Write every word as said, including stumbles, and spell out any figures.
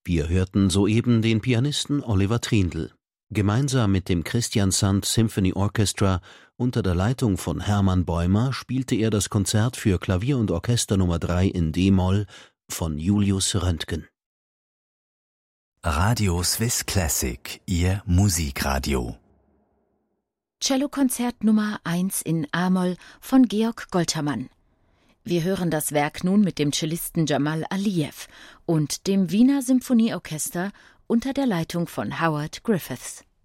Wir hörten soeben den Pianisten Oliver Triendl. Gemeinsam mit dem Christian Sand Symphony Orchestra unter der Leitung von Hermann Bäumer spielte er das Konzert für Klavier und Orchester Nummer drei in d-Moll von Julius Röntgen. Radio Swiss Classic, Ihr Musikradio. Cellokonzert Nummer eins in a-Moll von Georg Goltermann. Wir hören das Werk nun mit dem Cellisten Jamal Aliyev und dem Wiener Symphonieorchester unter der Leitung von Howard Griffiths.